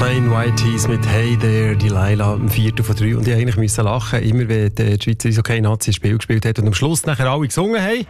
Plain White Tees mit Hey There, Delilah, am 4:03. Und ich eigentlich müssen lachen, immer wenn die Schweizer Eishockey-Nazi ein Spiel gespielt hat und am Schluss nachher alle gesungen haben.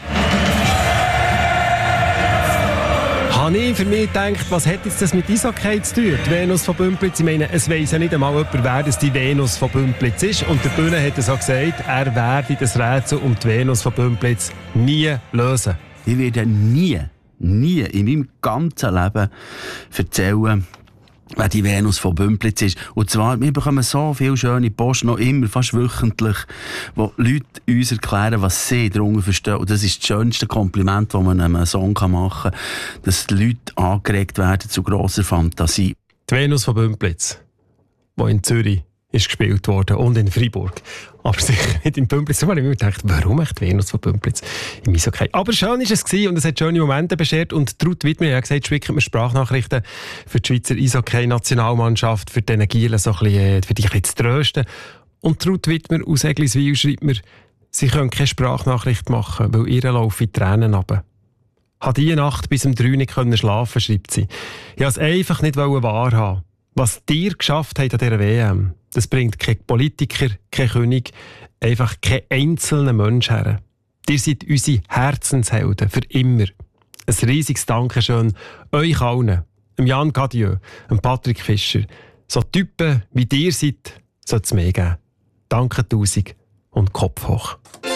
Habe ich für mich gedacht, was hat jetzt das mit Eishockey zu tun? Die Venus von Bümpliz, ich meine, es weiss ja nicht einmal jemand, wer das die Venus von Bümpliz ist. Und der Bühne hat es auch gesagt, er werde das Rätsel um die Venus von Bümpliz nie lösen. Ich werde nie in meinem ganzen Leben erzählen, wer die Venus von Bümpliz ist. Und zwar, wir bekommen so viele schöne Post, noch immer, fast wöchentlich, wo Leute uns erklären, was sie darunter verstehen. Und das ist das schönste Kompliment, das man einem Song machen kann, dass die Leute angeregt werden zu grosser Fantasie. Die Venus von Bümpliz, die in Zürich ist gespielt worden und in Freiburg. Aber sicher nicht in Bümpliz. Da habe ich mir gedacht, warum echt Venus von Bümpliz im Eishockey? Aber schön war es und es hat schöne Momente beschert. Und Ruth Wittmer hat gesagt, schickt mir Sprachnachrichten für die Schweizer Eishockey-Nationalmannschaft, für die Energien, so für dich ein bisschen zu trösten. Und Ruth Wittmer aus Egliswil schreibt mir, sie können keine Sprachnachricht machen, weil ihr laufen die Tränen runter. Habe diese Nacht bis um 3 nicht schlafen, schreibt sie. Ich wollte es einfach nicht wahrhaben. Was ihr geschafft habt an dieser WM, das bringt kein Politiker, kein König, einfach kein einzelner Mensch her. Ihr seid unsere Herzenshelden, für immer. Ein riesiges Dankeschön euch allen, Jan Cadieux, Patrick Fischer. So Typen wie ihr seid, soll es mehr geben. Danke 1000 und Kopf hoch.